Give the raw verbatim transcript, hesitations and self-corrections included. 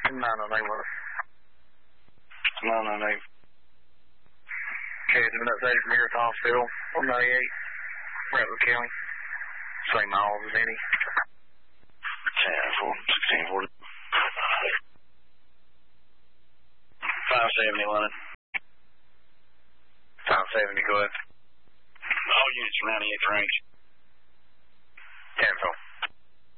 nine oh eight, mother. nine oh eight. Okay, doing updated from here at the hospital. one ninety-eight, Rattler County. Same miles as any. ten four, sixteen forty. five seventy, London. five seventy, go ahead. All units from ninety-eighth range.